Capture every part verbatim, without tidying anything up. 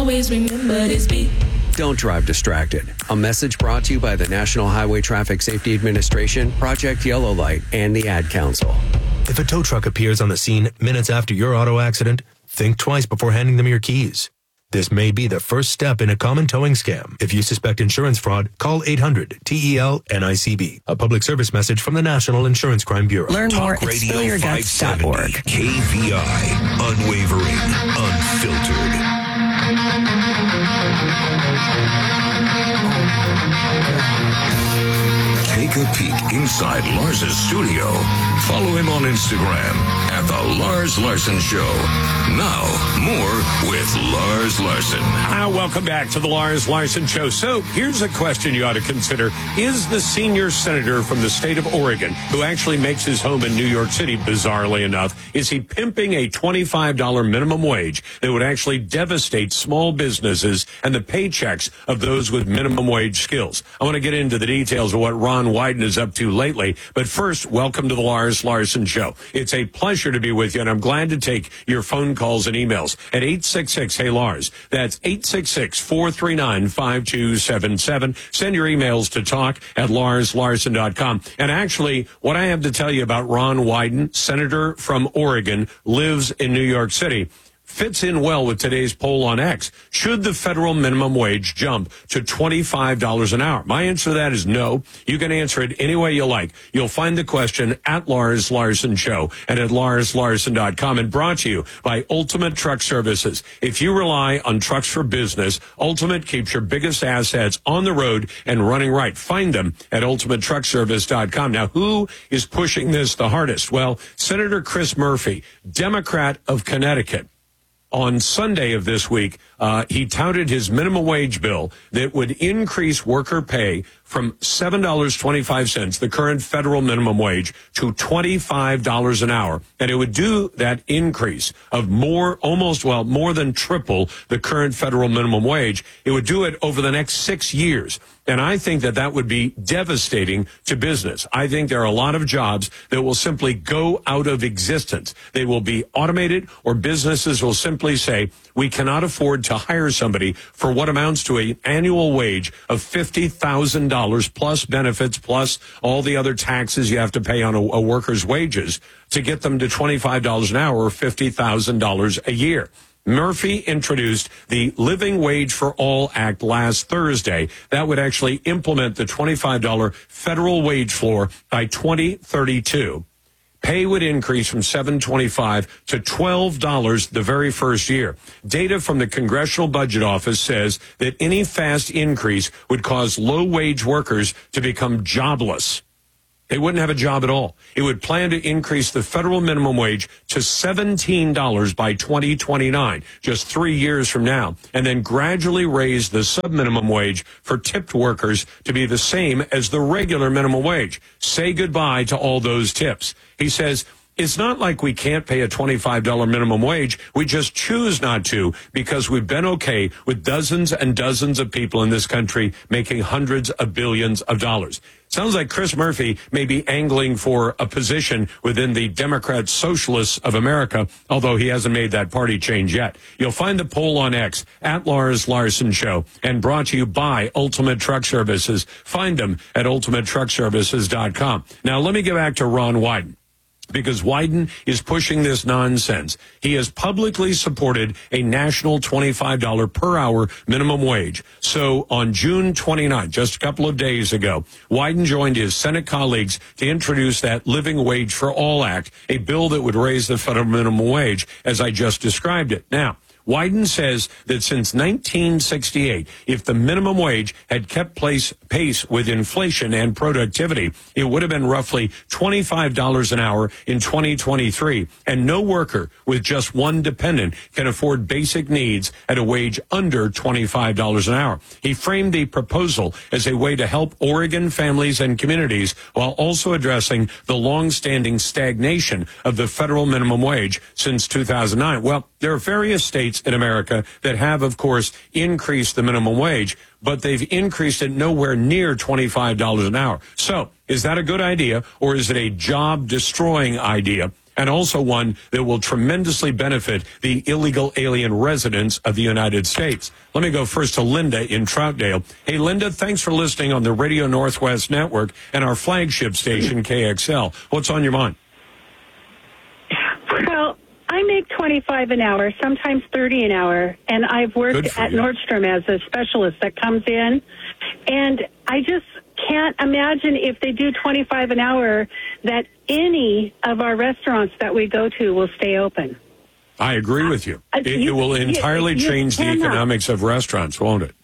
always remember this beat. Don't drive distracted. A message brought to you by the National Highway Traffic Safety Administration, Project Yellow Light, and the Ad Council. If a tow truck appears on the scene minutes after your auto accident, think twice before handing them your keys. This may be the first step in a common towing scam. If you suspect insurance fraud, call eight hundred T E L N I C B. A public service message from the National Insurance Crime Bureau. Learn more Talk at spill Radio your guts dot org. K V I, unwavering, unfiltered. Take a peek inside Lars's studio. Follow him on Instagram at The Lars Larson Show. Now, more with Lars Larson. Ah, welcome back to The Lars Larson Show. So, here's a question you ought to consider. Is the senior senator from the state of Oregon, who actually makes his home in New York City, bizarrely enough, is he pimping a twenty-five dollars minimum wage that would actually devastate small businesses and the paychecks of those with minimum wage skills? I want to get into the details of what Ron Wyden is up to lately. But first, welcome to the Lars Larson Show. It's a pleasure to be with you, and I'm glad to take your phone calls and emails at eight six six, hey Lars. That's eight six six, four three nine, five two seven seven. Send your emails to talk at lars larson dot com. And actually, what I have to tell you about Ron Wyden, senator from Oregon, lives in New York City, fits in well with today's poll on X. Should the federal minimum wage jump to twenty-five dollars an hour? My answer to that is no. You can answer it any way you like. You'll find the question at Lars Larson Show and at lars larson dot com, and brought to you by Ultimate Truck Services. If you rely on trucks for business, Ultimate keeps your biggest assets on the road and running right. Find them at ultimate truck service dot com. Now, who is pushing this the hardest? Well, Senator Chris Murphy, Democrat of Connecticut. On Sunday of this week, uh, he touted his minimum wage bill that would increase worker pay from seven dollars and twenty-five cents, the current federal minimum wage, to twenty-five dollars an hour. And it would do that increase of more, almost, well, more than triple the current federal minimum wage. It would do it over the next six years. And I think that that would be devastating to business. I think there are a lot of jobs that will simply go out of existence. They will be automated, or businesses will simply say, we cannot afford to hire somebody for what amounts to an annual wage of fifty thousand dollars plus benefits, plus all the other taxes you have to pay on a, a worker's wages to get them to twenty-five dollars an hour or fifty thousand dollars a year. Murphy introduced the Living Wage for All Act last Thursday. That would actually implement the twenty-five dollars federal wage floor by twenty thirty-two. Pay would increase from seven dollars and twenty-five cents to twelve dollars the very first year. Data from the Congressional Budget Office says that any fast increase would cause low-wage workers to become jobless. They wouldn't have a job at all. It would plan to increase the federal minimum wage to seventeen dollars by twenty twenty-nine, just three years from now, and then gradually raise the sub-minimum wage for tipped workers to be the same as the regular minimum wage. Say goodbye to all those tips. He says, it's not like we can't pay a twenty-five dollars minimum wage. We just choose not to because we've been okay with dozens and dozens of people in this country making hundreds of billions of dollars. Sounds like Chris Murphy may be angling for a position within the Democrat Socialists of America, although he hasn't made that party change yet. You'll find the poll on X at Lars Larson Show, and brought to you by Ultimate Truck Services. Find them at ultimate truck services dot com. Now, let me get back to Ron Wyden, because Wyden is pushing this nonsense. He has publicly supported a national twenty-five dollars per hour minimum wage. So on June twenty-ninth, just a couple of days ago, Wyden joined his Senate colleagues to introduce that Living Wage for All Act, a bill that would raise the federal minimum wage as I just described it. Now, Wyden says that since nineteen sixty-eight, if the minimum wage had kept place, pace with inflation and productivity, it would have been roughly twenty-five dollars an hour in twenty twenty-three. And no worker with just one dependent can afford basic needs at a wage under twenty-five dollars an hour. He framed the proposal as a way to help Oregon families and communities while also addressing the long-standing stagnation of the federal minimum wage since two thousand nine. Well, there are various states in America that have, of course, increased the minimum wage, but they've increased it nowhere near twenty-five dollars an hour. So is that a good idea, or is it a job-destroying idea? and also one that will tremendously benefit the illegal alien residents of the United States. Let me go first to Linda in Troutdale. Hey, Linda, thanks for listening on the Radio Northwest Network and our flagship station, K X L. What's on your mind? Well, I make twenty-five an hour, sometimes thirty an hour, and I've worked at you. Nordstrom as a specialist that comes in, and I just can't imagine if they do twenty-five an hour that any of our restaurants that we go to will stay open. I agree with you. Uh, It, you- it will entirely you- you change the cannot. economics of restaurants, won't it?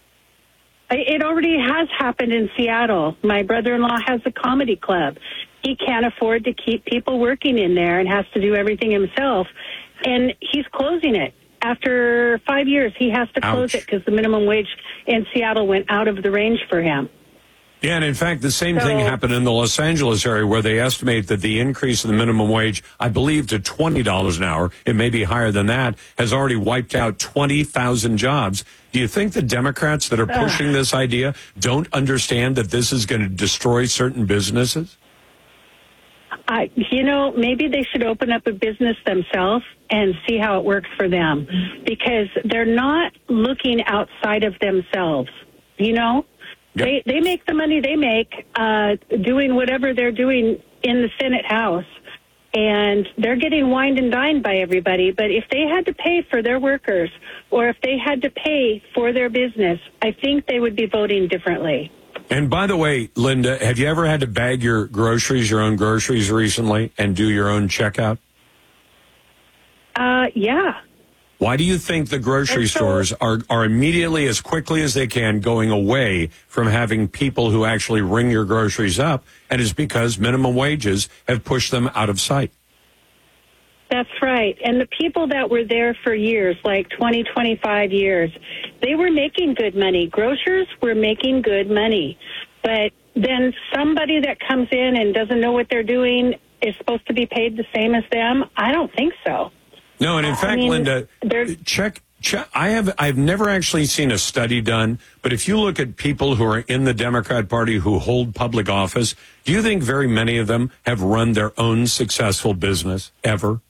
It already has happened in Seattle. My brother-in-law has a comedy club. He can't afford to keep people working in there and has to do everything himself, and he's closing it. After five years, he has to close Ouch. it because the minimum wage in Seattle went out of the range for him. Yeah, and in fact, the same thing So- happened in the Los Angeles area where they estimate that the increase in the minimum wage, I believe, to twenty dollars an hour, it may be higher than that, has already wiped out twenty thousand jobs. Do you think the Democrats that are pushing this idea don't understand that this is going to destroy certain businesses? I, you know, maybe they should open up a business themselves and see how it works for them, because they're not looking outside of themselves, you know? Yep. They they make the money they make uh, doing whatever they're doing in the Senate House, and they're getting wined and dined by everybody. But if they had to pay for their workers, or if they had to pay for their business, I think they would be voting differently. And by the way, Linda, have you ever had to bag your groceries, your own groceries recently, and do your own checkout? Uh, yeah. Why do you think the grocery And so- stores are, are immediately, as quickly as they can, going away from having people who actually ring your groceries up? And it's because minimum wages have pushed them out of sight. That's right. And the people that were there for years, like twenty, twenty-five years, they were making good money. Grocers were making good money. But then somebody that comes in and doesn't know what they're doing is supposed to be paid the same as them? I don't think so. No, and in fact, mean, Linda, there's- check, check. I have, I've never actually seen a study done, but if you look at people who are in the Democrat Party who hold public office, do you think very many of them have run their own successful business ever?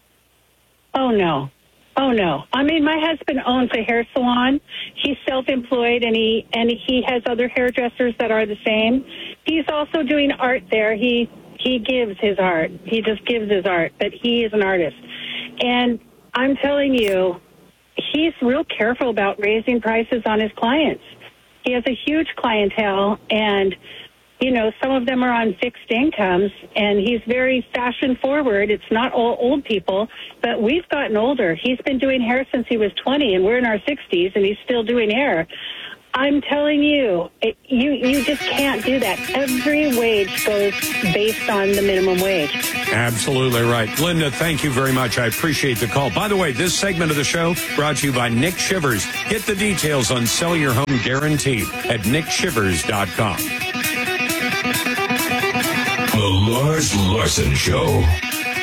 Oh, no. Oh, no. I mean, my husband owns a hair salon. He's self-employed, and he and he has other hairdressers that are the same. He's also doing art there. He he gives his art. He just gives his art, but he is an artist. And I'm telling you, he's real careful about raising prices on his clients. He has a huge clientele, and, you know, some of them are on fixed incomes, and he's very fashion forward. It's not all old people, but we've gotten older. He's been doing hair since he was twenty, and we're in our sixties, and he's still doing hair. I'm telling you, it, you you just can't do that. Every wage goes based on the minimum wage. Absolutely right. Linda, thank you very much. I appreciate the call. By the way, this segment of the show brought to you by Nick Shivers. Get the details on Sell Your Home Guaranteed at nick shivers dot com. The Lars Larson Show.